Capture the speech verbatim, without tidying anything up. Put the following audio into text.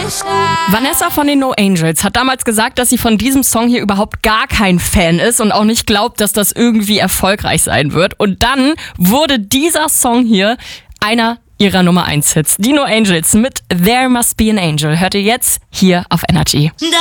Vanessa von den No Angels hat damals gesagt, dass sie von diesem Song hier überhaupt gar kein Fan ist und auch nicht glaubt, dass das irgendwie erfolgreich sein wird. Und dann wurde dieser Song hier einer ihrer Nummer eins Hits. Die No Angels mit There Must Be an Angel hört ihr jetzt hier auf Energy.